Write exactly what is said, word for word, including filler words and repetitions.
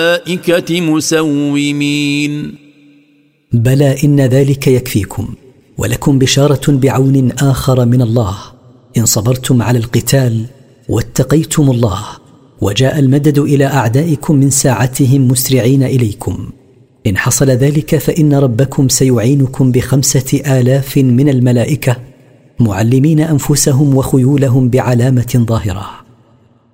الملائكة مسومين. بلى إن ذلك يكفيكم، ولكم بشارة بعون آخر من الله إن صبرتم على القتال واتقيتم الله، وجاء المدد إلى أعدائكم من ساعتهم مسرعين إليكم. إن حصل ذلك فإن ربكم سيعينكم بخمسة آلاف من الملائكة معلمين أنفسهم وخيولهم بعلامة ظاهرة.